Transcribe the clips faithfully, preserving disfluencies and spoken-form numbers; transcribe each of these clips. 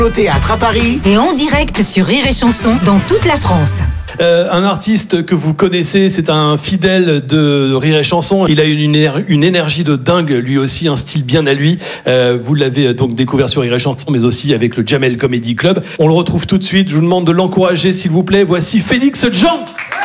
Au théâtre à Paris et en direct sur Rire et Chanson dans toute la France. Euh, un artiste que vous connaissez, c'est un fidèle de Rire et Chanson. Il a une, éner- une énergie de dingue, lui aussi, un style bien à lui. Euh, vous l'avez donc découvert sur Rire et Chanson, mais aussi avec le Jamel Comedy Club. On le retrouve tout de suite. Je vous demande de l'encourager, s'il vous plaît. Voici Félix Jean.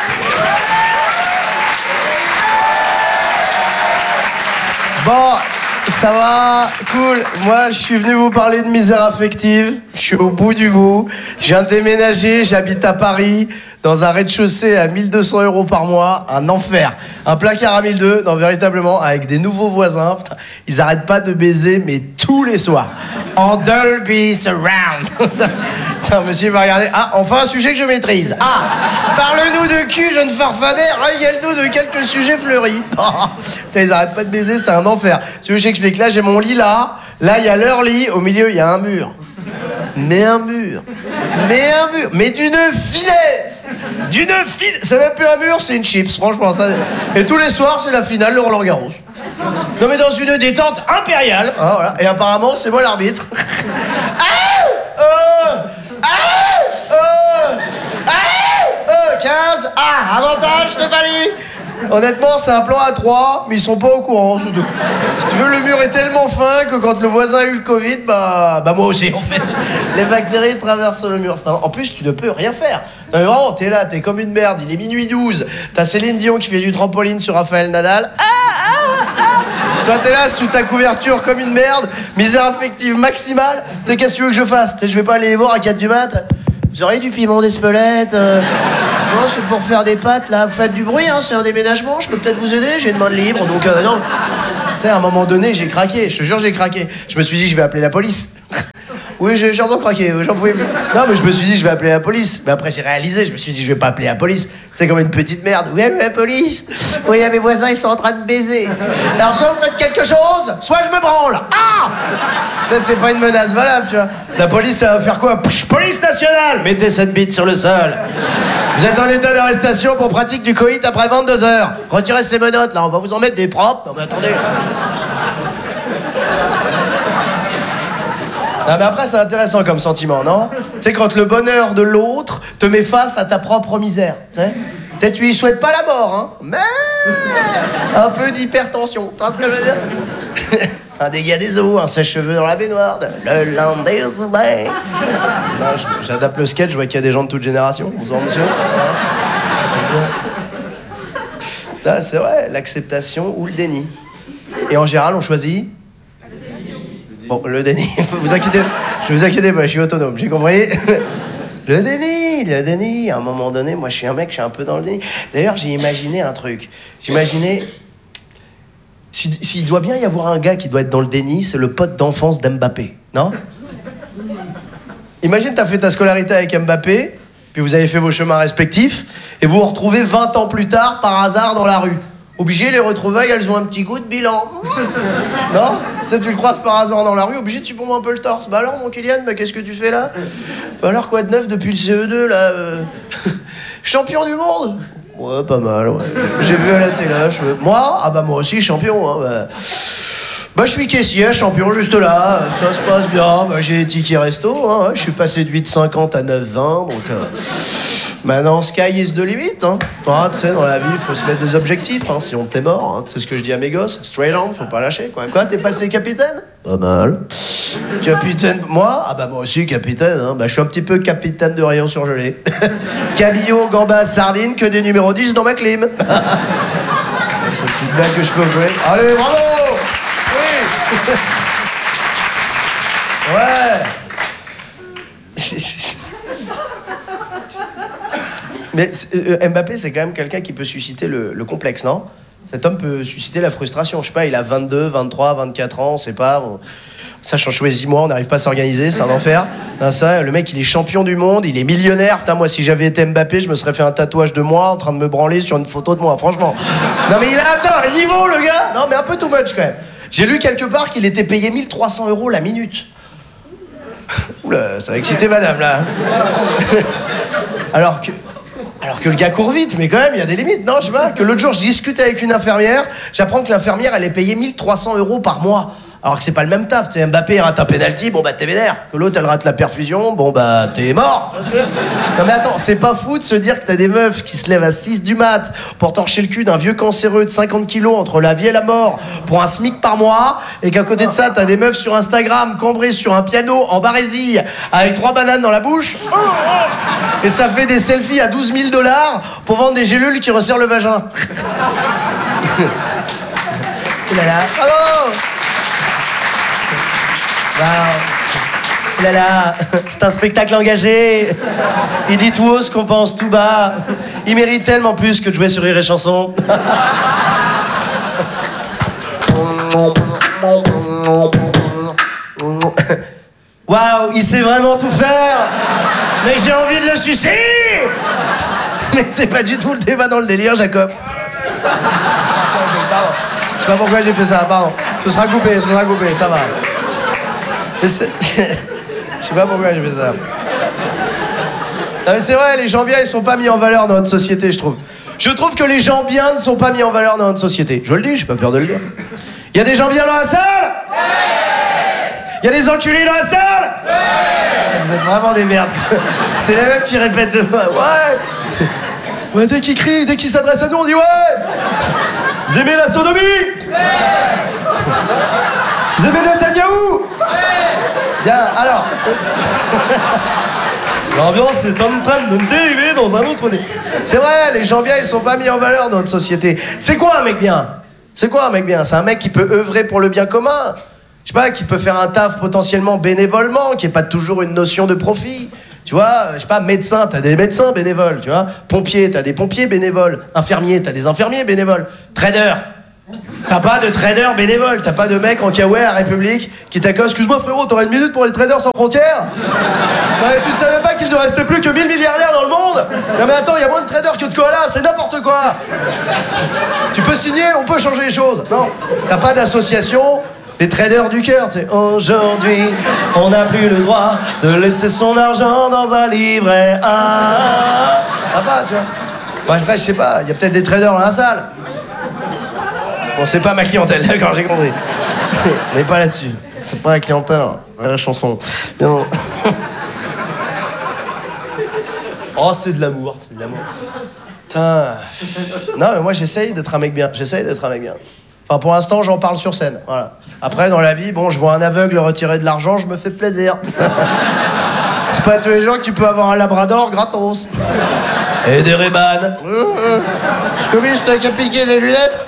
Bon, ça va, cool. Moi, je suis venu vous parler de misère affective. Je suis au bout du bout. Je viens de déménager, j'habite à Paris, dans un rez-de-chaussée à mille deux cents euros par mois. Un enfer. Un placard à mille deux, non, véritablement, avec des nouveaux voisins. Putain, ils arrêtent pas de baiser, mais tous les soirs. En Dolby Surround. Putain, monsieur va regarder. Ah, enfin un sujet que je maîtrise. Ah, parle-nous de cul, jeune farfadet. Régale-nous de quelques sujets fleuris. Oh, putain, ils arrêtent pas de baiser, c'est un enfer. Si vous j'explique, là, j'ai mon lit là. Là, il y a leur lit. Au milieu, il y a un mur. Mais un mur. Mais un mur. Mais d'une finesse. D'une finesse. C'est même plus un mur, c'est une chips, franchement. Ça... Et tous les soirs, c'est la finale de Roland Garros. Non, mais dans une détente impériale. Hein, voilà. Et apparemment, c'est moi l'arbitre. Ah euh, ah euh, ah euh, quinze. Ah, avantage, Stéphanie. Honnêtement, c'est un plan à trois, mais ils sont pas au courant, surtout. Si tu veux, le mur est tellement fin que quand le voisin a eu le Covid, bah, bah moi aussi, en fait. Les bactéries traversent le mur. Un... En plus, tu ne peux rien faire. Non, mais vraiment, t'es là, t'es comme une merde, il est minuit douze. T'as Céline Dion qui fait du trampoline sur Raphaël Nadal. Ah, ah, ah. Toi, t'es là, sous ta couverture, comme une merde. Misère affective maximale. Tu sais, qu'est-ce que tu veux que je fasse? T'sais, je vais pas aller les voir à quatre du mat'. Vous auriez du piment d'Espelette euh... Non, c'est pour faire des pâtes, là. Vous faites du bruit, hein, c'est un déménagement. Je peux peut-être vous aider, j'ai une main de libre, donc euh, non. Tu sais, à un moment donné, j'ai craqué. Je te jure, j'ai craqué. Je me suis dit, je vais appeler la police. Oui, j'ai vraiment craqué, j'en pouvais plus. Non, mais je me suis dit, je vais appeler la police. Mais après, j'ai réalisé, je me suis dit, je vais pas appeler la police. C'est comme une petite merde. Oui, la police. Oui, mes voisins, ils sont en train de baiser. Alors, soit vous faites quelque chose, soit je me branle. Ah! Ça, c'est pas une menace valable, tu vois. La police, ça va faire quoi? Pff, police nationale! Mettez cette bite sur le sol. Vous êtes en état d'arrestation pour pratique du coït après vingt-deux heures. Retirez ces menottes, là, on va vous en mettre des propres. Non, mais attendez. Ah, mais après, c'est intéressant comme sentiment, non? Tu sais, quand le bonheur de l'autre te met face à ta propre misère. Tu sais, tu sais, tu lui souhaites pas la mort, hein? Mais un peu d'hypertension. Tu vois ce que je veux dire? Un dégât des eaux, un sèche-cheveux dans la baignoire, le long des soleils. Non, j'adapte le sketch, je vois qu'il y a des gens de toute génération. Bonsoir, monsieur. Là, c'est vrai, l'acceptation ou le déni. Et en général, on choisit... Bon, le déni, vous inquiétez, je vous inquiétez pas, je suis autonome, j'ai compris. Le déni, le déni, à un moment donné, moi je suis un mec, je suis un peu dans le déni. D'ailleurs, j'ai imaginé un truc. J'imaginais, s'il, s'il doit bien y avoir un gars qui doit être dans le déni, c'est le pote d'enfance d'Mbappé, non? Imagine, t'as fait ta scolarité avec Mbappé, puis vous avez fait vos chemins respectifs, et vous vous retrouvez vingt ans plus tard, par hasard, dans la rue. Obligé, les retrouvailles, elles ont un petit goût de bilan. Non? Tu sais, tu le croises par hasard dans la rue, obligé de supprimer un peu le torse. Bah alors, mon Kylian, bah qu'est-ce que tu fais là? Bah alors, quoi de neuf depuis le C E deux, là euh... Champion du monde? Ouais, pas mal, ouais. J'ai vu à la télé, je... Moi? Ah bah moi aussi, champion, hein, bah... Bah je suis caissier, champion, juste là, ça se passe bien, bah j'ai des tickets resto, hein, je suis passé de huit cinquante à neuf vingt, donc... Euh... Maintenant, sky is the limit, hein. Ah, tu sais, dans la vie, il faut se mettre des objectifs, hein, sinon t'es mort, hein. C'est ce que je dis à mes gosses. Straight on, faut pas lâcher, quoi. Quoi, t'es passé capitaine? Pas mal. Capitaine, moi? Ah bah moi aussi, capitaine, hein. Bah je suis un petit peu capitaine de rayon surgelé. Cabillaud, gambas, sardines, que des numéros dix dans ma clim. C'est une petite blague que je fais au collège. Allez, bravo! Oui! Ouais! Mais euh, Mbappé, c'est quand même quelqu'un qui peut susciter le, le complexe, non? Cet homme peut susciter la frustration. Je sais pas, il a vingt-deux, vingt-trois, vingt-quatre ans, on sait pas. On... Ça change tous les six mois, on n'arrive pas à s'organiser, c'est un enfer. Non, ça, le mec, il est champion du monde, il est millionnaire. Putain, moi, si j'avais été Mbappé, je me serais fait un tatouage de moi en train de me branler sur une photo de moi, franchement. Non, mais il a atteint un niveau, le gars. Non, mais un peu too much, quand même. J'ai lu quelque part qu'il était payé mille trois cents euros la minute. Oula, ça va exciter madame, là. Alors que... Alors que le gars court vite, mais quand même, il y a des limites, non? Je sais pas. Que l'autre jour, je discute avec une infirmière, j'apprends que l'infirmière, elle est payée mille trois cents euros par mois. Alors que c'est pas le même taf, tu sais, Mbappé rate un penalty, bon bah t'es vénère. Que l'autre elle rate la perfusion, bon bah t'es mort. Non mais attends, c'est pas fou de se dire que t'as des meufs qui se lèvent à six du mat pour torcher le cul d'un vieux cancéreux de cinquante kilos entre la vie et la mort pour un SMIC par mois, et qu'à côté de ça t'as des meufs sur Instagram cambrées sur un piano en barésie avec trois bananes dans la bouche, et ça fait des selfies à douze mille dollars pour vendre des gélules qui resserrent le vagin. Oh là là, bravo! Wow. Oh là là, c'est un spectacle engagé. Il dit tout haut ce qu'on pense tout bas. Il mérite tellement plus que de jouer sur Rire et Chanson. Waouh, il sait vraiment tout faire. Mais j'ai envie de le sucer. Mais c'est pas du tout le débat dans le délire, Jacob. Je sais pas pourquoi j'ai fait ça, pardon. Ce sera coupé, ce sera coupé, ça va. Je sais pas pourquoi j'ai fait ça. Non mais c'est vrai, les gens bien, ils sont pas mis en valeur dans notre société, je trouve. Je trouve que les gens bien ne sont pas mis en valeur dans notre société. Je le dis, j'ai pas peur de le dire. Il y a des gens bien dans la salle ? Il y a des enculés dans la salle ? Vous êtes vraiment des merdes. C'est les mêmes qui répètent de moi. Ouais. Ouais, dès qu'ils crient, dès qu'ils s'adressent à nous, on dit ouais. Vous aimez la sodomie ? Vous aimez Netanyahou ? Bien, alors... L'ambiance est en train de dériver dans un autre dé. C'est vrai, les gens bien, ils sont pas mis en valeur dans notre société. C'est quoi un mec bien ? C'est quoi un mec bien ? C'est un mec qui peut œuvrer pour le bien commun. Je sais pas, qui peut faire un taf potentiellement bénévolement, qui n'est pas toujours une notion de profit. Tu vois, je sais pas, médecin, t'as des médecins bénévoles, tu vois. Pompier, t'as des pompiers bénévoles. Infirmier, t'as des infirmiers bénévoles. Trader, t'as pas de trader bénévole. T'as pas de mec en kawaii à République qui t'accoste. Excuse-moi frérot, t'aurais une minute pour les traders sans frontières ? Non mais tu ne savais pas qu'il ne restait plus que mille milliardaires dans le monde ? Non mais attends, il y a moins de traders que de koalas, c'est n'importe quoi. Tu peux signer, on peut changer les choses. Non, t'as pas d'association. Les traders du cœur, tu sais. Aujourd'hui, on n'a plus le droit de laisser son argent dans un livret A. Ah bah, tu vois. Bah, après, je sais pas, il y a peut-être des traders dans la salle. Bon, c'est pas ma clientèle, d'accord, j'ai compris. On n'est pas là-dessus. C'est pas la clientèle, hein. Vraie chanson. Bien. Oh, c'est de l'amour, c'est de l'amour. Putain. Non, mais moi, j'essaye d'être un mec bien. J'essaye d'être un mec bien. Enfin, pour l'instant, j'en parle sur scène. Voilà. Après, dans la vie, bon, je vois un aveugle retirer de l'argent, je me fais plaisir. C'est pas tous les jours que tu peux avoir un labrador gratos. Et des Ray-Ban. Scooby, t'as qu'à piquer les lunettes.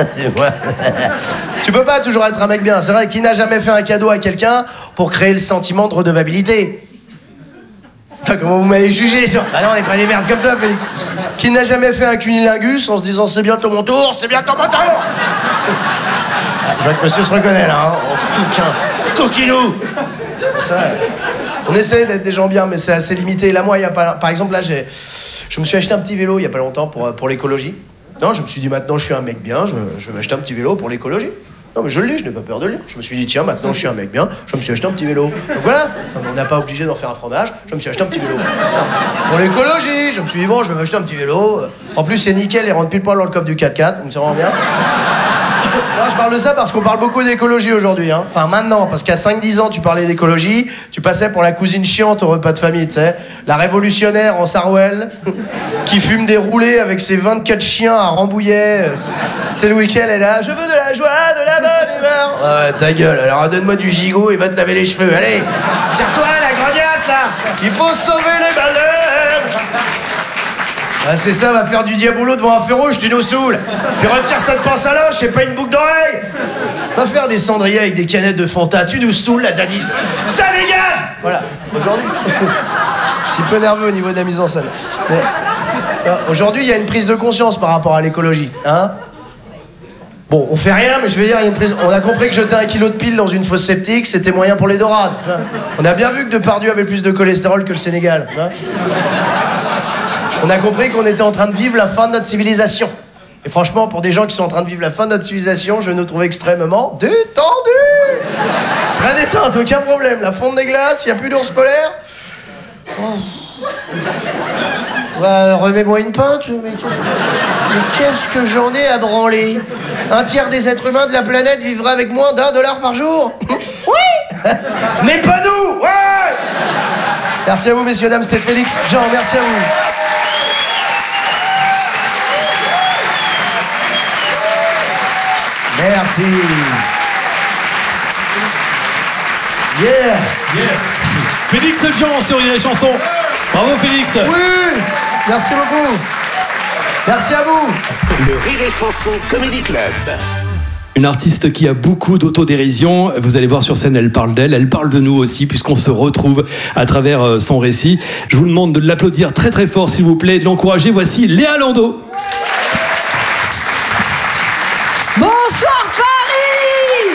Tu peux pas toujours être un mec bien. C'est vrai, qui n'a jamais fait un cadeau à quelqu'un pour créer le sentiment de redevabilité ? Putain, comment vous m'avez jugé sur... Ah non, on n'est pas des merdes comme toi, Félix. Qui n'a jamais fait un cunilingus en se disant c'est bientôt mon tour, c'est bientôt mon tour. Ah, je vois que monsieur se reconnaît là, hein. Oh, coquin, coquinou. C'est vrai. On essaie d'être des gens bien, mais c'est assez limité. Là, moi, il y a pas... Par exemple, là, j'ai... je me suis acheté un petit vélo il y a pas longtemps pour, pour l'écologie. Non, je me suis dit maintenant, je suis un mec bien, je, je vais m'acheter un petit vélo pour l'écologie. Non mais je le dis, je n'ai pas peur de le dire. Je me suis dit tiens, maintenant je suis un mec bien, je me suis acheté un petit vélo. Donc voilà, on n'a pas obligé d'en faire un fromage, je me suis acheté un petit vélo. Non. Pour l'écologie, je me suis dit bon, je vais m'acheter un petit vélo. En plus c'est nickel, il rentre pile poil dans le coffre du quatre quatre, donc c'est vraiment bien. Non, je parle de ça parce qu'on parle beaucoup d'écologie aujourd'hui, hein. Enfin maintenant, parce qu'à cinq dix ans tu parlais d'écologie, tu passais pour la cousine chiante au repas de famille, tu sais. La révolutionnaire en Sarwell, qui fume des roulés avec ses vingt-quatre chiens à Rambouillet. C'est le week-end, elle est là, je veux de la joie, de la bonne humeur. Ouais, ta gueule, alors donne-moi du gigot et va te laver les cheveux, allez. Tire-toi la grognasse là, il faut sauver les baleines. Ah, c'est ça, va faire du diabolo devant un feu rouge, tu nous saoules. Puis retire cette pince à linge, c'est pas une boucle d'oreille. Va faire des cendriers avec des canettes de Fanta, tu nous saoules la zadiste. Ça dégage. Voilà, aujourd'hui, un petit peu nerveux au niveau de la mise en scène. Mais euh, aujourd'hui, il y a une prise de conscience par rapport à l'écologie, hein. Bon, on fait rien, mais je veux dire, il y a une prise... on a compris que jeter un kilo de piles dans une fosse septique, c'était moyen pour les dorades. On a bien vu que Depardieu avait plus de cholestérol que le Sénégal. Hein. On a compris qu'on était en train de vivre la fin de notre civilisation. Et franchement, pour des gens qui sont en train de vivre la fin de notre civilisation, je nous trouve extrêmement détendus. Très détente, aucun problème. La fonte des glaces, il n'y a plus d'ours polaire. Oh. Bah, remets-moi une pinte. Mais qu'est-ce, mais qu'est-ce que j'en ai à branler? Un tiers des êtres humains de la planète vivra avec moins d'un dollar par jour. Oui. Mais pas nous. Ouais. Merci à vous, messieurs, dames. C'était Félix Jean. Merci à vous. Merci. Yeah. Yeah. Félix Jean sur Rire et Chanson. Bravo Félix. Oui. Merci beaucoup. Merci à vous. Le Rire et Chanson Comedy Club. Une artiste qui a beaucoup d'autodérision. Vous allez voir sur scène, elle parle d'elle, elle parle de nous aussi, puisqu'on se retrouve à travers son récit. Je vous demande de l'applaudir très très fort, s'il vous plaît, et de l'encourager. Voici Léa Landau. Bonsoir Paris.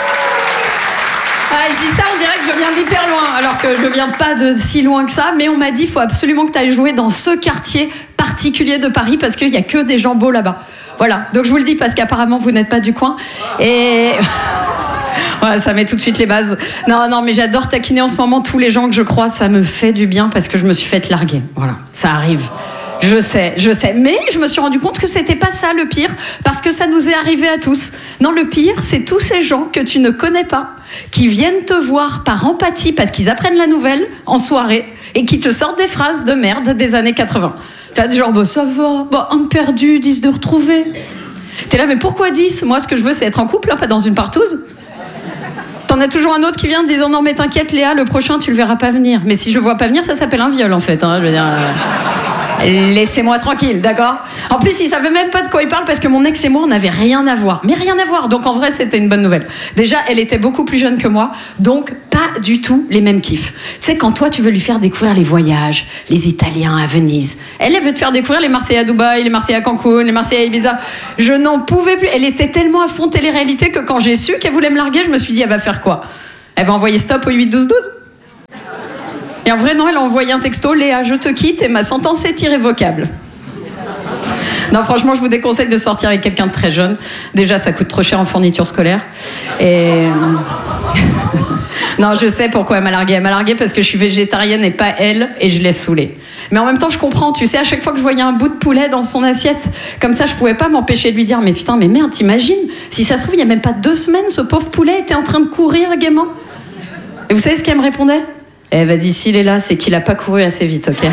Ah, je dis ça, on dirait que je viens d'hyper loin, alors que je viens pas de si loin que ça, mais on m'a dit, il faut absolument que tu ailles jouer dans ce quartier particulier de Paris, parce qu'il y a que des gens beaux là-bas. Voilà, donc je vous le dis parce qu'apparemment vous n'êtes pas du coin. Et ouais, ça met tout de suite les bases. Non, non, mais j'adore taquiner en ce moment tous les gens que je croise, ça me fait du bien parce que je me suis faite larguer. Voilà, ça arrive. Je sais, je sais. Mais je me suis rendu compte que c'était pas ça le pire, parce que ça nous est arrivé à tous. Non, le pire, c'est tous ces gens que tu ne connais pas, qui viennent te voir par empathie parce qu'ils apprennent la nouvelle en soirée et qui te sortent des phrases de merde des années quatre-vingts. T'as du genre, bah ça va, bah un perdu, dix de retrouver. T'es là, mais pourquoi dix? Moi, ce que je veux, c'est être en couple, hein, pas dans une partouze. T'en as toujours un autre qui vient en disant, non mais t'inquiète Léa, le prochain, tu le verras pas venir. Mais si je le vois pas venir, ça s'appelle un viol en fait. Hein, je veux dire... Laissez-moi tranquille, d'accord? En plus, il savait même pas de quoi il parle parce que mon ex et moi, on n'avait rien à voir. Mais rien à voir. Donc en vrai, c'était une bonne nouvelle. Déjà, elle était beaucoup plus jeune que moi, donc pas du tout les mêmes kiffs. Tu sais, quand toi, tu veux lui faire découvrir les voyages, les Italiens à Venise, elle, elle veut te faire découvrir les Marseillais à Dubaï, les Marseillais à Cancun, les Marseillais à Ibiza. Je n'en pouvais plus. Elle était tellement à fond télé-réalité que quand j'ai su qu'elle voulait me larguer, je me suis dit, elle va faire quoi? Elle va envoyer stop au huit douze douze. Et en vrai, non, elle a envoyé un texto, Léa, je te quitte et ma sentence est irrévocable. Non, franchement, je vous déconseille de sortir avec quelqu'un de très jeune. Déjà, ça coûte trop cher en fourniture scolaire. Et... non, je sais pourquoi elle m'a larguée. Elle m'a larguée parce que je suis végétarienne et pas elle, et je l'ai saoulée. Mais en même temps, je comprends. Tu sais, à chaque fois que je voyais un bout de poulet dans son assiette, comme ça, je pouvais pas m'empêcher de lui dire, mais putain, mais merde, t'imagines? Si ça se trouve, il y a même pas deux semaines, ce pauvre poulet était en train de courir gaiement. Et vous savez ce qu'elle me répondait? Eh, vas-y, s'il est là, c'est qu'il a pas couru assez vite, ok?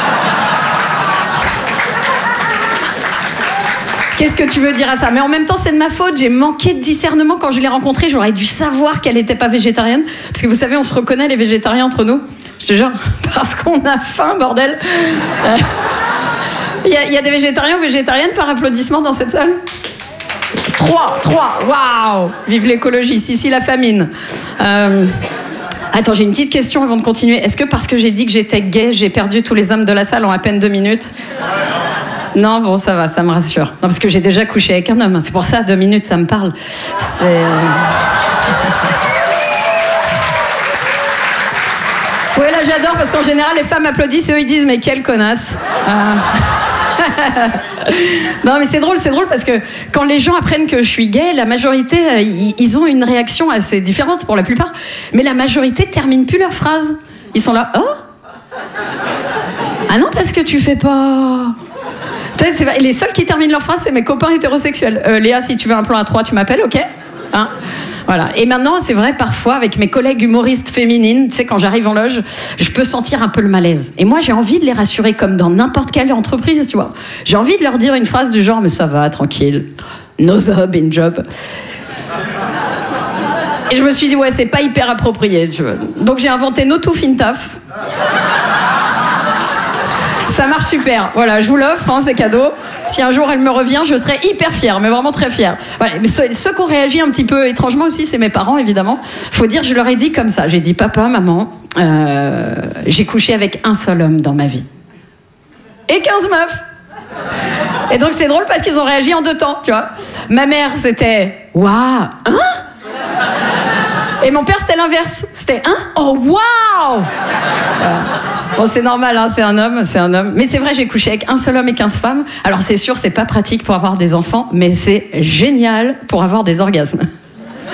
Qu'est-ce que tu veux dire à ça? Mais en même temps, c'est de ma faute. J'ai manqué de discernement quand je l'ai rencontrée. J'aurais dû savoir qu'elle n'était pas végétarienne. Parce que vous savez, on se reconnaît, les végétariens, entre nous. Je te jure, parce qu'on a faim, bordel. Il euh, y, y a des végétariens ou végétariennes par applaudissement dans cette salle? Trois, trois, waouh! Vive l'écologie, si, si, la famine. Euh... Attends, j'ai une petite question avant de continuer. Est-ce que parce que j'ai dit que j'étais gay, j'ai perdu tous les hommes de la salle en à peine deux minutes? Non, bon, ça va, ça me rassure. Non, parce que j'ai déjà couché avec un homme. C'est pour ça, deux minutes, ça me parle. C'est... Oui, là, j'adore, parce qu'en général, les femmes applaudissent et eux, ils disent, mais quelle connasse. Euh... Non, mais c'est drôle, c'est drôle parce que quand les gens apprennent que je suis gay, la majorité, ils ont une réaction assez différente pour la plupart, mais la majorité termine plus leurs phrases. Ils sont là, oh, ah non, parce que tu fais pas... C'est... Les seuls qui terminent leurs phrases, c'est mes copains hétérosexuels. Euh, Léa, si tu veux un plan à trois, tu m'appelles, ok? Hein? Voilà. Et maintenant, c'est vrai, parfois, avec mes collègues humoristes féminines, tu sais, quand j'arrive en loge, je peux sentir un peu le malaise. Et moi, j'ai envie de les rassurer comme dans n'importe quelle entreprise, tu vois. J'ai envie de leur dire une phrase du genre, mais ça va, tranquille. No job in job. Et je me suis dit, ouais, c'est pas hyper approprié, tu vois. Donc j'ai inventé No Tooth in Tough. Ça marche super. Voilà, je vous l'offre, hein, c'est cadeau. Si un jour elle me revient, je serai hyper fière, mais vraiment très fière. Voilà. Mais ceux, ceux qui ont réagi un petit peu étrangement aussi, c'est mes parents, évidemment. Faut dire, je leur ai dit comme ça. J'ai dit, papa, maman, euh, j'ai couché avec un seul homme dans ma vie. Et quinze meufs. Et donc c'est drôle parce qu'ils ont réagi en deux temps, tu vois. Ma mère, c'était, waouh, hein? Et mon père, c'était l'inverse. C'était, hein? Oh, waouh! Voilà. Bon, c'est normal, hein, c'est un homme, c'est un homme. Mais c'est vrai, j'ai couché avec un seul homme et quinze femmes. Alors c'est sûr, c'est pas pratique pour avoir des enfants, mais c'est génial pour avoir des orgasmes.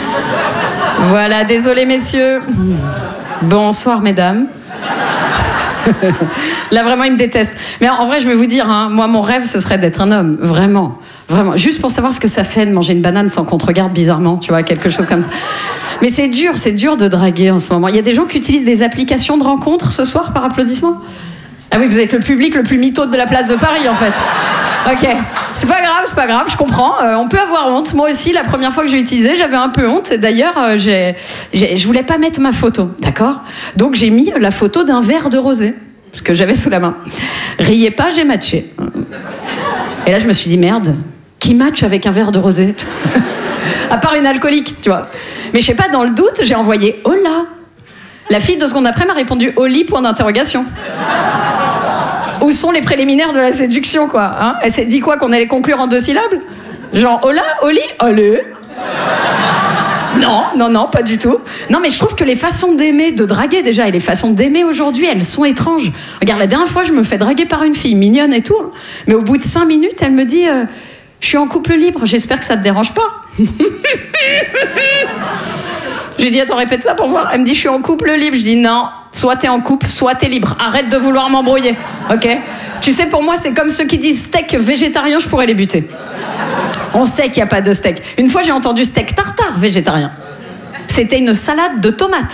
Voilà, désolé messieurs. Bonsoir mesdames. Là, vraiment, il me déteste. Mais en vrai, je vais vous dire, hein, moi, mon rêve, ce serait d'être un homme. Vraiment. Vraiment. Juste pour savoir ce que ça fait de manger une banane sans qu'on te regarde bizarrement, tu vois, quelque chose comme ça. Mais c'est dur, c'est dur de draguer en ce moment. Il y a des gens qui utilisent des applications de rencontres ce soir par applaudissement. Ah oui, vous êtes le public le plus mytho de la place de Paris, en fait. Ok, c'est pas grave, c'est pas grave, je comprends. Euh, on peut avoir honte. Moi aussi, la première fois que j'ai utilisé, j'avais un peu honte. D'ailleurs, euh, j'ai, j'ai, je voulais pas mettre ma photo, d'accord ? Donc j'ai mis la photo d'un verre de rosé, parce que j'avais sous la main. Riez pas, j'ai matché. Et là, je me suis dit, merde, qui match avec un verre de rosé ? À part une alcoolique, tu vois. Mais je sais pas, dans le doute, j'ai envoyé « Hola ». La fille, deux secondes après, m'a répondu « Oli » point d'interrogation. Où sont les préliminaires de la séduction, quoi, hein ? Elle s'est dit quoi, qu'on allait conclure en deux syllabes ? Genre, hola, Oli, allez. Non, non, non, pas du tout. Non, mais je trouve que les façons d'aimer, de draguer déjà, et les façons d'aimer aujourd'hui, elles sont étranges. Regarde, la dernière fois, je me fais draguer par une fille mignonne et tout, hein, mais au bout de cinq minutes, elle me dit euh, « Je suis en couple libre, j'espère que ça te dérange pas. » Je lui dis « Attends, répète ça pour voir. » Elle me dit « Je suis en couple libre. » Je dis « Non, soit t'es en couple, soit t'es libre. Arrête de vouloir m'embrouiller, ok ? Tu sais, pour moi, c'est comme ceux qui disent steak végétarien, je pourrais les buter. On sait qu'il n'y a pas de steak. Une fois, j'ai entendu steak tartare végétarien. C'était une salade de tomates.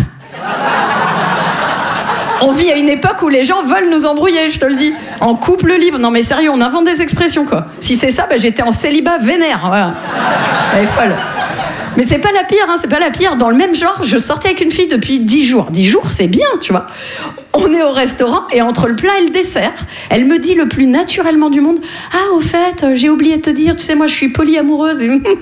On vit à une époque où les gens veulent nous embrouiller, je te le dis. En couple libre. Non mais sérieux, on invente des expressions, quoi. Si c'est ça, bah, j'étais en célibat vénère, voilà. Elle est folle. Mais c'est pas la pire, hein, c'est pas la pire. Dans le même genre, je sortais avec une fille depuis dix jours. dix jours, c'est bien, tu vois. On est au restaurant et entre le plat et le dessert, elle me dit le plus naturellement du monde « Ah, au fait, j'ai oublié de te dire, tu sais, moi, je suis polyamoureuse. »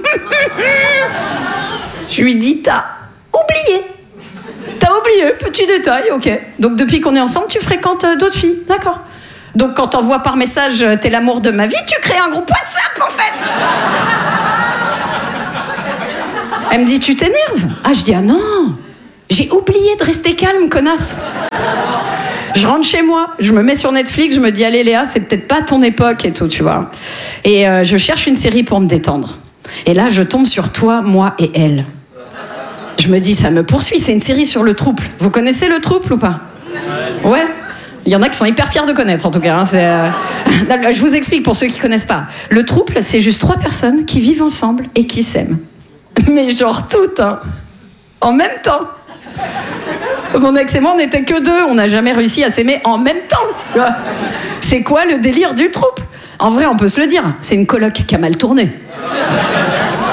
Je lui dis « T'as oublié. T'as oublié, petit détail, ok. Donc, depuis qu'on est ensemble, tu fréquentes d'autres filles, d'accord. Donc, quand t'envoies par message « T'es l'amour de ma vie », tu crées un groupe WhatsApp, en fait. Elle me dit, tu t'énerves ? Ah, je dis, ah non, j'ai oublié de rester calme, connasse. Je rentre chez moi, je me mets sur Netflix, je me dis, allez Léa, c'est peut-être pas ton époque et tout, tu vois. Et euh, je cherche une série pour me détendre. Et là, je tombe sur Toi, moi et elle. Je me dis, ça me poursuit, c'est une série sur le trouble. Vous connaissez le trouble ou pas ? Ouais. Il y en a qui sont hyper fiers de connaître, en tout cas. Hein, c'est, euh... Je vous explique pour ceux qui connaissent pas. Le trouble, c'est juste trois personnes qui vivent ensemble et qui s'aiment. Mais genre toutes, hein. En même temps. Mon ex et moi, on n'était que deux. On n'a jamais réussi à s'aimer en même temps. C'est quoi le délire du trouble ? En vrai, on peut se le dire. C'est une coloc qui a mal tourné. Hein ?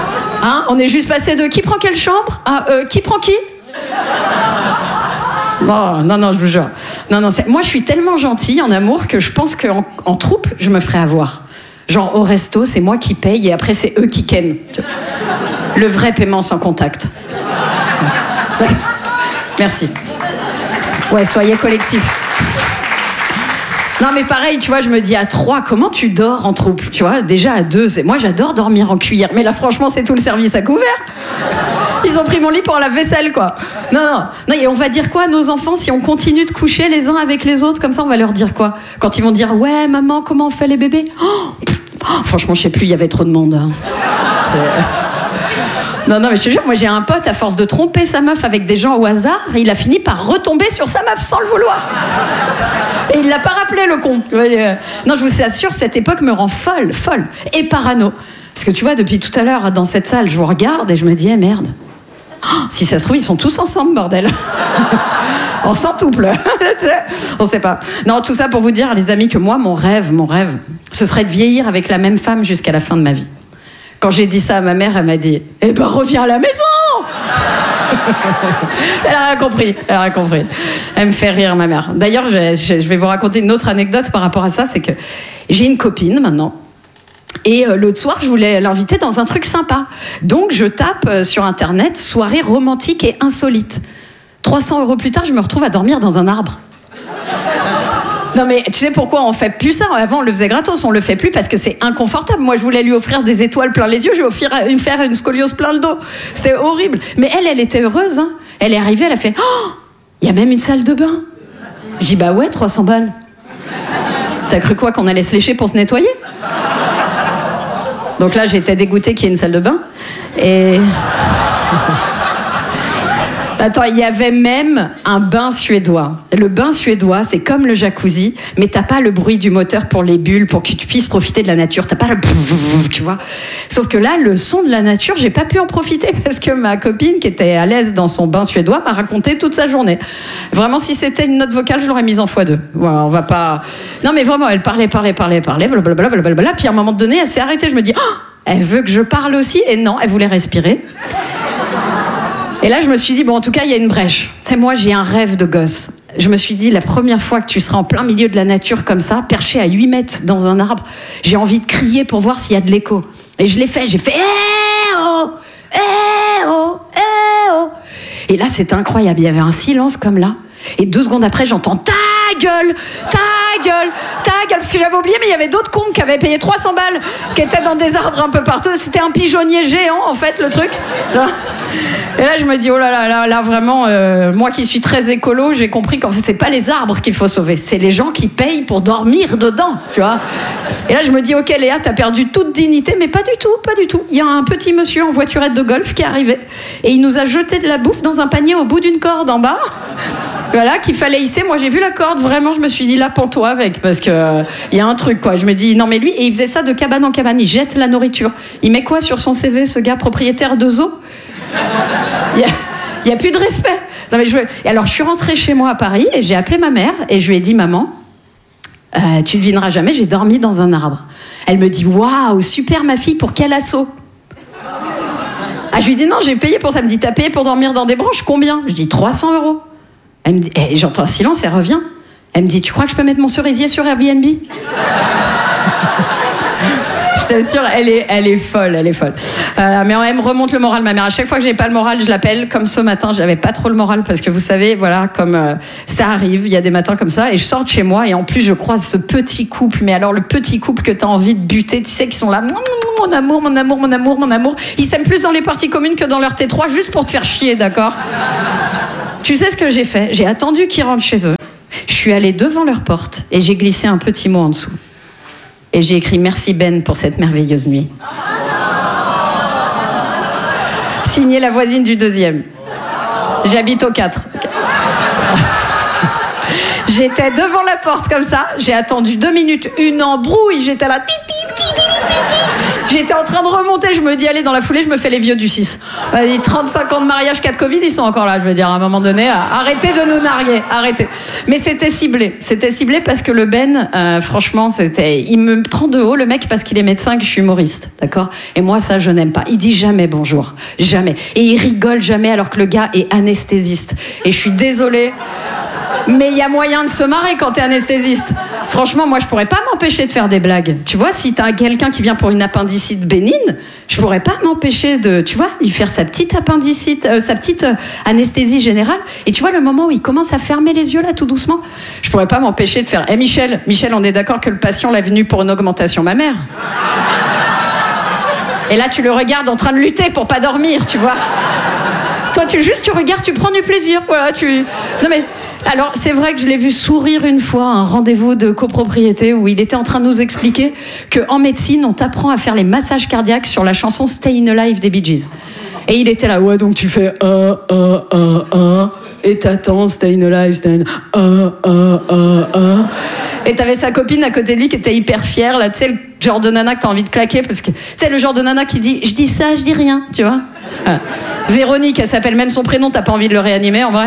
On est juste passé de qui prend quelle chambre à euh, qui prend qui ? Non, non, non, je vous jure. Non, non, c'est... Moi, je suis tellement gentille en amour que je pense qu'en en trouble, je me ferais avoir. Genre, au resto, c'est moi qui paye et après, c'est eux qui kennent. Le vrai paiement sans contact. Merci. Ouais, soyez collectifs. Non, mais pareil, tu vois, je me dis à trois, comment tu dors en troupe ? Tu vois, déjà à deux, c'est... moi, j'adore dormir en cuillère. Mais là, franchement, c'est tout le service à couvert. Ils ont pris mon lit pour la vaisselle, quoi. Non, non. Non, et on va dire quoi à nos enfants si on continue de coucher les uns avec les autres ? Comme ça, on va leur dire quoi ? Quand ils vont dire, ouais, maman, comment on fait les bébés ? Oh, oh, franchement, je sais plus, il y avait trop de monde. Hein. C'est... Non, non, mais je te jure, moi j'ai un pote, à force de tromper sa meuf avec des gens au hasard, il a fini par retomber sur sa meuf sans le vouloir. Et il l'a pas rappelé, le con. Non, je vous assure, cette époque me rend folle, folle. Et parano. Parce que tu vois, depuis tout à l'heure, dans cette salle, je vous regarde et je me dis, eh merde. Oh, si ça se trouve, ils sont tous ensemble, bordel. En centouple. On sait pas. Non, tout ça pour vous dire, les amis, que moi, mon rêve, mon rêve, ce serait de vieillir avec la même femme jusqu'à la fin de ma vie. Quand j'ai dit ça à ma mère, elle m'a dit « Eh ben, reviens à la maison !» Elle a rien compris, elle a rien compris. Elle me fait rire, ma mère. D'ailleurs, je, je, je vais vous raconter une autre anecdote par rapport à ça, c'est que j'ai une copine, maintenant, et euh, l'autre soir, je voulais l'inviter dans un truc sympa. Donc, je tape euh, sur Internet « soirée romantique et insolite ». trois cents euros plus tard, je me retrouve à dormir dans un arbre. Non mais tu sais pourquoi on fait plus ça ? Avant on le faisait gratos, on le fait plus parce que c'est inconfortable. Moi je voulais lui offrir des étoiles plein les yeux, je lui ai offert une, faire une scoliose plein le dos. C'était horrible. Mais elle, elle était heureuse. Hein. Elle est arrivée, elle a fait « Oh, il y a même une salle de bain !» Je dis « Bah ouais, trois cents balles. » T'as cru quoi, qu'on allait se lécher pour se nettoyer ? Donc là j'étais dégoûtée qu'il y ait une salle de bain. Et... Attends, il y avait même un bain suédois. Le bain suédois, c'est comme le jacuzzi, mais t'as pas le bruit du moteur pour les bulles, pour que tu puisses profiter de la nature. T'as pas le... Tu vois. Sauf que là, le son de la nature, j'ai pas pu en profiter parce que ma copine, qui était à l'aise dans son bain suédois, m'a raconté toute sa journée. Vraiment, si c'était une note vocale, je l'aurais mise en fois deux. Voilà, on va pas... Non, mais vraiment, elle parlait, parlait, parlait, parlait, blablabla, blablabla. Puis à un moment donné, elle s'est arrêtée. Je me dis, oh, elle veut que je parle aussi. Et non, elle voulait respirer. Et là, je me suis dit, bon, en tout cas, il y a une brèche. Tu sais, moi, j'ai un rêve de gosse. Je me suis dit, la première fois que tu seras en plein milieu de la nature comme ça, perché à huit mètres dans un arbre, j'ai envie de crier pour voir s'il y a de l'écho. Et je l'ai fait, j'ai fait, eh oh, eh oh, eh oh. Et là, c'était incroyable. Il y avait un silence comme là. Et deux secondes après, j'entends ta gueule, ta gueule, ta gueule. Parce que j'avais oublié, mais il y avait d'autres cons qui avaient payé trois cents balles, qui étaient dans des arbres un peu partout. C'était un pigeonnier géant, en fait, le truc. Et là, je me dis, oh là là, là, là vraiment, euh, moi qui suis très écolo, j'ai compris qu'en fait, c'est pas les arbres qu'il faut sauver, c'est les gens qui payent pour dormir dedans, tu vois. Et là, je me dis, ok, Léa, t'as perdu toute dignité, mais pas du tout, pas du tout. Il y a un petit monsieur en voiturette de golf qui est arrivé, et il nous a jeté de la bouffe dans un panier au bout d'une corde en bas. Voilà, qu'il fallait hisser. Moi, j'ai vu la corde, vraiment, je me suis dit, là, pends-toi avec, parce que euh, y a un truc, quoi. Je me dis, non, mais lui, et il faisait ça de cabane en cabane, il jette la nourriture. Il met quoi sur son C V, ce gars propriétaire de zoo? Il n'y a, a plus de respect. Non, mais je veux... Et alors, je suis rentrée chez moi à Paris, et j'ai appelé ma mère, et je lui ai dit, maman, euh, tu ne devineras jamais, j'ai dormi dans un arbre. Elle me dit, waouh, super, ma fille, pour quel assaut? Ah, je lui dis, non, j'ai payé pour ça. Elle me dit, t'as payé pour dormir dans des branches, combien? Je dis, trois cents euros. Elle me dit, et j'entends un silence, elle revient. Elle me dit, tu crois que je peux mettre mon cerisier sur Airbnb? Je t'assure, elle est, elle est folle, elle est folle. Euh, mais elle me remonte le moral, ma mère. À chaque fois que j'ai pas le moral, je l'appelle. Comme ce matin, j'avais pas trop le moral parce que vous savez, voilà, comme euh, ça arrive, il y a des matins comme ça, et je sors de chez moi et en plus je croise ce petit couple. Mais alors le petit couple que t'as envie de buter, tu sais, qui sont là, mon amour, mon amour, mon amour, mon amour. Ils s'aiment plus dans les parties communes que dans leur T trois, juste pour te faire chier, d'accord? Tu sais ce que j'ai fait? J'ai attendu qu'ils rentrent chez eux. Je suis allée devant leur porte et j'ai glissé un petit mot en dessous. Et j'ai écrit « Merci Ben pour cette merveilleuse nuit ». Signé la voisine du deuxième. J'habite au quatre. J'étais devant la porte comme ça, j'ai attendu deux minutes, une embrouille, j'étais là... J'étais en train de remonter, je me dis, allez, dans la foulée, je me fais les vieux du six. Euh, trente-cinq ans de mariage, quatre Covid, ils sont encore là, je veux dire, à un moment donné, arrêtez de nous narguer, arrêtez. Mais c'était ciblé, c'était ciblé parce que le Ben, euh, franchement, c'était, il me prend de haut, le mec, parce qu'il est médecin, que je suis humoriste, d'accord? Et moi, ça, je n'aime pas. Il dit jamais bonjour, jamais. Et il rigole jamais, alors que le gars est anesthésiste. Et je suis désolée, mais il y a moyen de se marrer quand t'es anesthésiste. Franchement, moi, je pourrais pas m'empêcher de faire des blagues. Tu vois, si t'as quelqu'un qui vient pour une appendicite bénigne, je pourrais pas m'empêcher de, tu vois, lui faire sa petite appendicite, euh, sa petite euh, anesthésie générale. Et tu vois, le moment où il commence à fermer les yeux, là, tout doucement, je pourrais pas m'empêcher de faire... Eh, Michel, Michel, on est d'accord que le patient l'a venu pour une augmentation mammaire? Et là, tu le regardes en train de lutter pour pas dormir, tu vois. Toi, tu juste, tu regardes, tu prends du plaisir. Voilà, tu... Non, mais... Alors, c'est vrai que je l'ai vu sourire une fois à un rendez-vous de copropriété où il était en train de nous expliquer qu'en médecine, on t'apprend à faire les massages cardiaques sur la chanson Stayin' Alive des Bee Gees. Et il était là, ouais, donc tu fais un, un, un, un, et t'attends, Stayin' Alive, Stayin', un, un, un, un. Et t'avais sa copine à côté de lui qui était hyper fière, là, tu sais, le genre de nana que t'as envie de claquer, parce que c'est le genre de nana qui dit, je dis ça, je dis rien, tu vois. Ah. Véronique, elle s'appelle même son prénom, t'as pas envie de le réanimer, en vrai?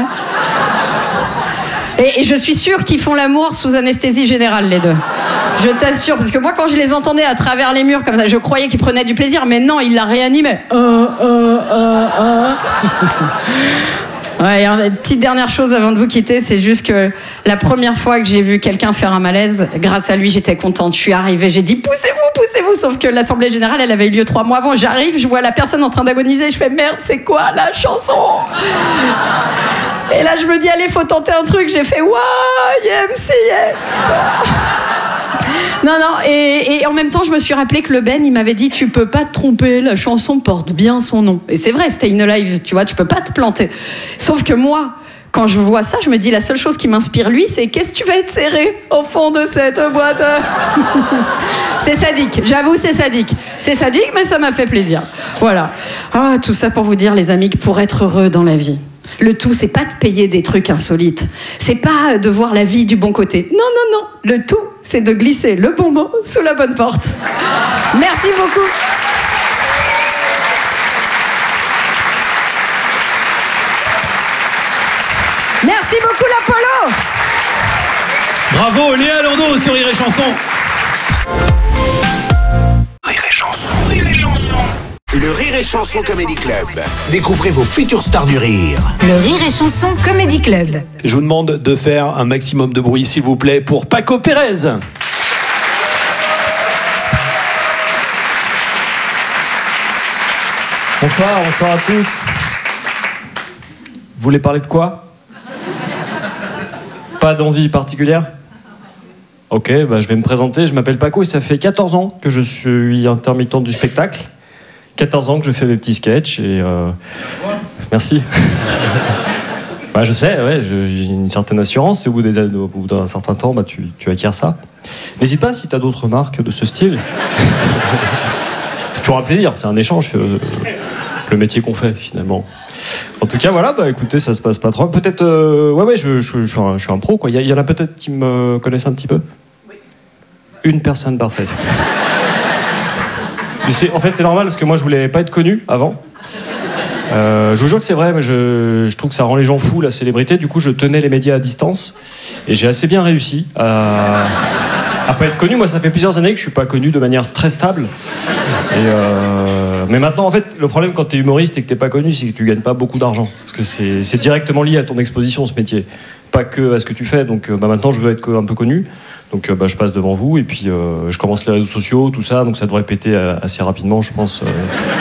Et, et je suis sûre qu'ils font l'amour sous anesthésie générale, les deux. Je t'assure, parce que moi, quand je les entendais à travers les murs comme ça, je croyais qu'ils prenaient du plaisir, mais non, ils la réanimaient. Euh, euh, euh, euh. Ouais, et une petite dernière chose avant de vous quitter, c'est juste que la première fois que j'ai vu quelqu'un faire un malaise, grâce à lui, j'étais contente. Je suis arrivée, j'ai dit poussez-vous, poussez-vous. Sauf que l'assemblée générale, elle avait eu lieu trois mois avant. J'arrive, je vois la personne en train d'agoniser, je fais merde, c'est quoi la chanson? Et là, je me dis allez, faut tenter un truc. J'ai fait Y M C A. Non, non, et, et en même temps, je me suis rappelé que le Ben, il m'avait dit, tu peux pas te tromper, la chanson porte bien son nom. Et c'est vrai, Stayin' Alive, tu vois, tu peux pas te planter. Sauf que moi, quand je vois ça, je me dis, la seule chose qui m'inspire lui, c'est qu'est-ce que tu vas être serré au fond de cette boîte? C'est sadique, j'avoue, c'est sadique. C'est sadique, mais ça m'a fait plaisir. Voilà. Ah, tout ça pour vous dire, les amis, que pour être heureux dans la vie, Le tout, c'est pas de payer des trucs insolites. C'est pas de voir la vie du bon côté. Non, non, non. Le tout, c'est de glisser le bon mot sous la bonne porte. Merci beaucoup. Merci beaucoup, l'Apollo. Bravo, Léa Landau sur Rire et Chanson. Rire et Chanson, Rire et Chanson. Le Rire et Chanson Comedy Club. Découvrez vos futures stars du rire. Le Rire et Chanson Comedy Club. Je vous demande de faire un maximum de bruit, s'il vous plaît, pour Paco Pérez. Bonsoir, bonsoir à tous. Vous voulez parler de quoi? Pas d'envie particulière? Ok, bah je vais me présenter, je m'appelle Paco et ça fait quatorze ans que je suis intermittent du spectacle. quatorze ans que je fais mes petits sketchs et... Euh... Merci. Bah je sais, ouais, j'ai une certaine assurance et au bout, des, au bout d'un certain temps, bah, tu, tu acquiers ça. N'hésite pas si tu as d'autres marques de ce style. C'est toujours un plaisir, c'est un échange, euh, le métier qu'on fait finalement. En tout cas, voilà, bah écoutez, ça se passe pas trop. Peut-être, euh, ouais, ouais, je, je, je, suis un, je suis un pro, quoi. Il y, y en a peut-être qui me connaissent un petit peu. Oui. Une personne parfaite. En fait, c'est normal parce que moi, je voulais pas être connu avant. Euh, je vous jure que c'est vrai, mais je, je trouve que ça rend les gens fous, la célébrité. Du coup, je tenais les médias à distance et j'ai assez bien réussi à, à pas être connu. Moi, ça fait plusieurs années que je suis pas connu de manière très stable. Et euh, mais maintenant, en fait, le problème quand t'es humoriste et que t'es pas connu, c'est que tu gagnes pas beaucoup d'argent. Parce que c'est, c'est directement lié à ton exposition, ce métier. Pas que à ce que tu fais. Donc bah, maintenant, je veux être un peu connu. Donc bah, je passe devant vous et puis euh, je commence les réseaux sociaux, tout ça. Donc ça devrait péter assez rapidement, je pense. Euh...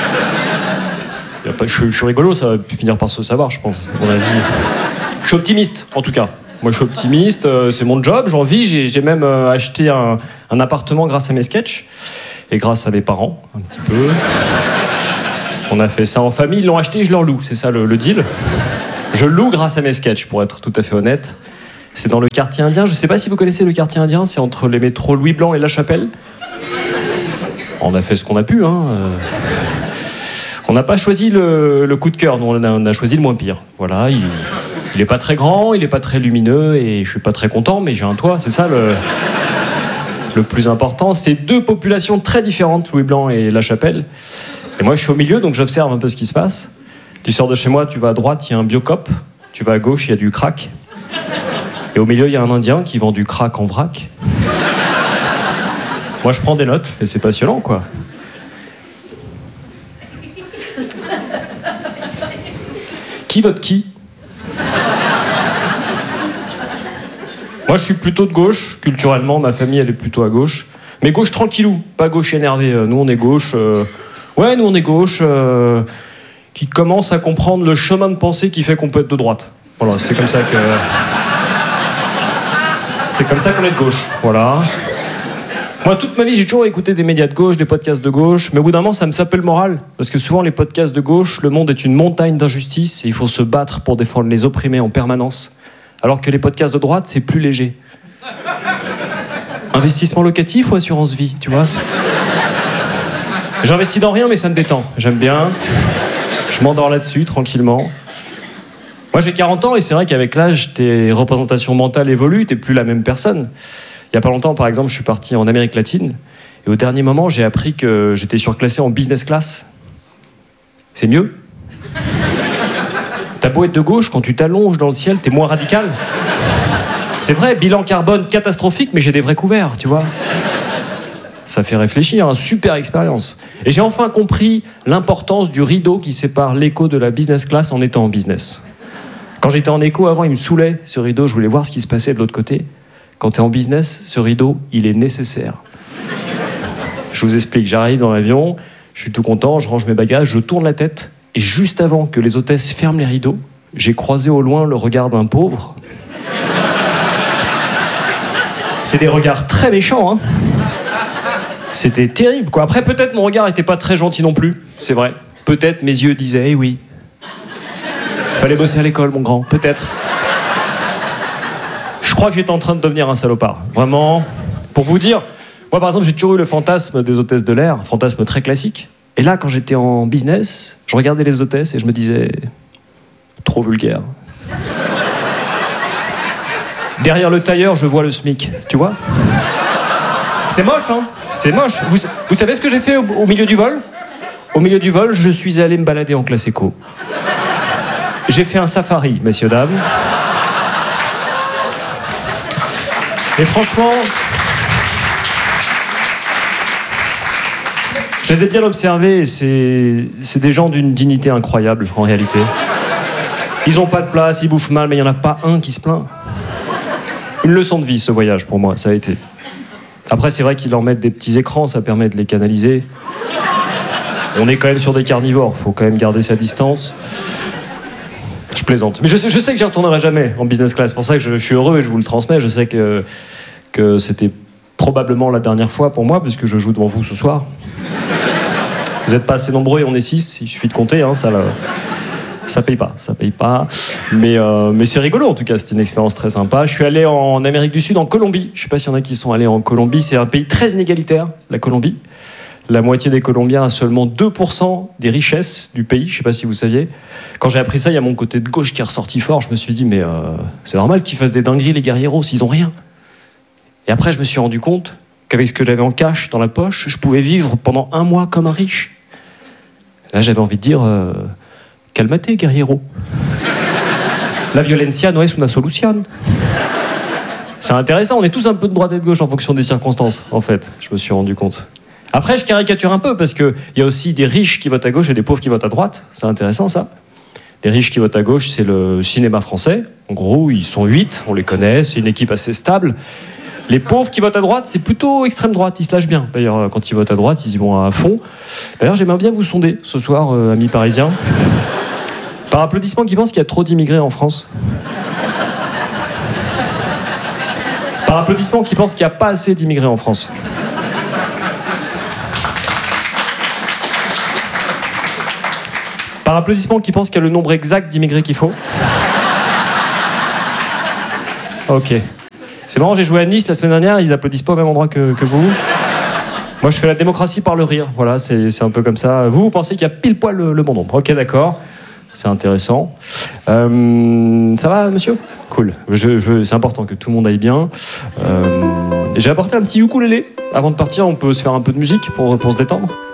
Y a pas, je, je suis rigolo, ça va finir par se savoir, je pense. On a dit. Je suis optimiste, en tout cas. Moi, je suis optimiste, euh, c'est mon job, j'en vis. J'ai, j'ai même euh, acheté un, un appartement grâce à mes sketchs et grâce à mes parents, un petit peu. On a fait ça en famille, ils l'ont acheté, je leur loue, c'est ça le, le deal. Je loue grâce à mes sketchs, pour être tout à fait honnête. C'est dans le quartier indien. Je sais pas si vous connaissez le quartier indien, c'est entre les métros Louis Blanc et La Chapelle. On a fait ce qu'on a pu, hein. On n'a pas choisi le, le coup de cœur, nous on a, on a choisi le moins pire. Voilà, il, il est pas très grand, il est pas très lumineux et je suis pas très content, mais j'ai un toit, c'est ça le, le plus important. C'est deux populations très différentes, Louis Blanc et La Chapelle. Et moi je suis au milieu, donc j'observe un peu ce qui se passe. Tu sors de chez moi, tu vas à droite, il y a un biocop. Tu vas à gauche, il y a du crack. Et au milieu, il y a un Indien qui vend du crack en vrac. Moi, je prends des notes, et c'est passionnant, quoi. Qui vote qui? Moi, je suis plutôt de gauche. Culturellement, ma famille, elle est plutôt à gauche. Mais gauche tranquillou, pas gauche énervé. Nous, on est gauche... Euh... Ouais, nous, on est gauche... Euh... qui commence à comprendre le chemin de pensée qui fait qu'on peut être de droite. Voilà, c'est comme ça que... C'est comme ça qu'on est de gauche, voilà. Moi, toute ma vie, j'ai toujours écouté des médias de gauche, des podcasts de gauche, mais au bout d'un moment, ça me sapait le moral, parce que souvent, les podcasts de gauche, le monde est une montagne d'injustice, et il faut se battre pour défendre les opprimés en permanence, alors que les podcasts de droite, c'est plus léger. Investissement locatif ou assurance vie, tu vois? J'investis dans rien, mais ça me détend. J'aime bien. Je m'endors là-dessus, tranquillement. Moi, j'ai quarante ans, et c'est vrai qu'avec l'âge, tes représentations mentales évoluent, t'es plus la même personne. Il y a pas longtemps, par exemple, je suis parti en Amérique latine, et au dernier moment, j'ai appris que j'étais surclassé en business class. C'est mieux. T'as beau être de gauche, quand tu t'allonges dans le ciel, t'es moins radical. C'est vrai, bilan carbone catastrophique, mais j'ai des vrais couverts, tu vois. Ça fait réfléchir, hein, super expérience. Et j'ai enfin compris l'importance du rideau qui sépare l'éco de la business class en étant en business. Quand j'étais en éco, avant, il me saoulait, ce rideau, je voulais voir ce qui se passait de l'autre côté. Quand t'es en business, ce rideau, il est nécessaire. Je vous explique, j'arrive dans l'avion, je suis tout content, je range mes bagages, je tourne la tête, et juste avant que les hôtesses ferment les rideaux, j'ai croisé au loin le regard d'un pauvre. C'est des regards très méchants, hein. C'était terrible, quoi. Après, peut-être mon regard était pas très gentil non plus, c'est vrai. Peut-être mes yeux disaient, eh oui. Fallait bosser à l'école, mon grand, peut-être. Je crois que j'étais en train de devenir un salopard. Vraiment, pour vous dire, moi par exemple, j'ai toujours eu le fantasme des hôtesses de l'air, un fantasme très classique. Et là, quand j'étais en business, je regardais les hôtesses et je me disais, trop vulgaire. Derrière le tailleur, je vois le SMIC, tu vois? C'est moche, hein? C'est moche. Vous, vous savez ce que j'ai fait au, au milieu du vol? Au milieu du vol, je suis allé me balader en classe éco. J'ai fait un safari, messieurs, dames. Et franchement, je les ai bien observés et c'est, c'est des gens d'une dignité incroyable, en réalité. Ils ont pas de place, ils bouffent mal, mais il n'y en a pas un qui se plaint. Une leçon de vie, ce voyage, pour moi, ça a été. Après, c'est vrai qu'ils leur mettent des petits écrans, ça permet de les canaliser. On est quand même sur des carnivores, faut quand même garder sa distance. Je plaisante. Mais je sais, je sais que j'y retournerai jamais en business class. C'est pour ça que je, je suis heureux et je vous le transmets. Je sais que, que c'était probablement la dernière fois pour moi, parce que je joue devant vous ce soir. Vous n'êtes pas assez nombreux et on est six, il suffit de compter, hein, ça, ça paye pas, ça paye pas. Mais, euh, mais c'est rigolo en tout cas, c'était une expérience très sympa. Je suis allé en Amérique du Sud, en Colombie. Je sais pas s'il y en a qui sont allés en Colombie. C'est un pays très inégalitaire, la Colombie. La moitié des Colombiens a seulement deux pour cent des richesses du pays, je sais pas si vous saviez. Quand j'ai appris ça, il y a mon côté de gauche qui est ressorti fort. Je me suis dit, mais euh, c'est normal qu'ils fassent des dingueries, les guerrieros, s'ils ont rien. Et après, je me suis rendu compte qu'avec ce que j'avais en cash dans la poche, je pouvais vivre pendant un mois comme un riche. Là, j'avais envie de dire, euh, calmate, guerriero. La violencia no es una solución. C'est intéressant, on est tous un peu de droite et de gauche en fonction des circonstances, en fait, je me suis rendu compte. Après, je caricature un peu, parce qu'il y a aussi des riches qui votent à gauche et des pauvres qui votent à droite. C'est intéressant, ça. Les riches qui votent à gauche, c'est le cinéma français. En gros, ils sont huit, on les connaît, c'est une équipe assez stable. Les pauvres qui votent à droite, c'est plutôt extrême droite, ils se lâchent bien. D'ailleurs, quand ils votent à droite, ils y vont à fond. D'ailleurs, j'aimerais bien vous sonder ce soir, euh, amis parisiens. Par applaudissement, qui pense qu'il y a trop d'immigrés en France? Par applaudissement, qui pense qu'il n'y a pas assez d'immigrés en France? Par applaudissement, qui pense qu'il y a le nombre exact d'immigrés qu'il faut? Ok. C'est marrant, j'ai joué à Nice la semaine dernière, ils applaudissent pas au même endroit que, que vous. Moi, je fais la démocratie par le rire. Voilà, c'est, c'est un peu comme ça. Vous, vous pensez qu'il y a pile poil le, le bon nombre. Ok, d'accord. C'est intéressant. Euh, ça va, monsieur? Cool. Je, je, c'est important que tout le monde aille bien. Euh, j'ai apporté un petit ukulélé. Avant de partir, on peut se faire un peu de musique pour, pour se détendre.